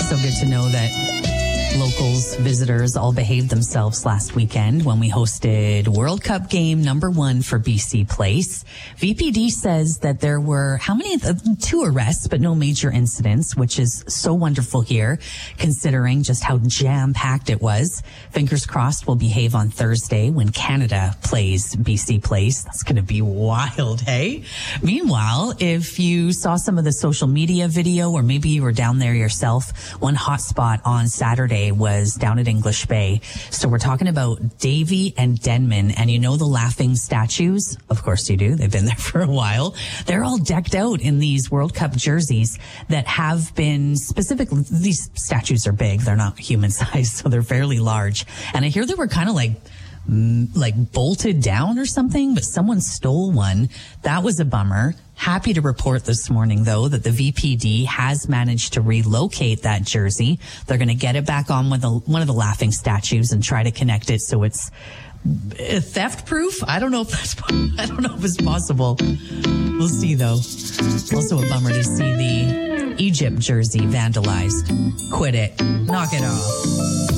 So good to know that locals, visitors all behaved themselves last weekend when we hosted World Cup game number 1 for BC Place. VPD says that there were, 2 arrests, but no major incidents, which is so wonderful here, considering just how jam-packed it was. Fingers crossed we'll behave on Thursday when Canada plays BC Place. That's going to be wild, hey? Meanwhile, if you saw some of the social media video, or maybe you were down there yourself, one hotspot on Saturday was down at English Bay. So we're talking about Davy and Denman, and you know the laughing statues? Of course you do. They've been there for a while. They're all decked out in these World Cup jerseys that have been specifically, these statues are big. They're not human sized, so they're fairly large. And I hear they were kind of like bolted down or something, but someone stole one. That was a bummer. Happy to report this morning, though, that the VPD has managed to relocate that jersey. They're going to get it back on one of the laughing statues and try to connect it so it's theft proof. I don't know if it's possible. We'll see, though. Also a bummer to see the Egypt jersey vandalized. Quit it. Knock it off.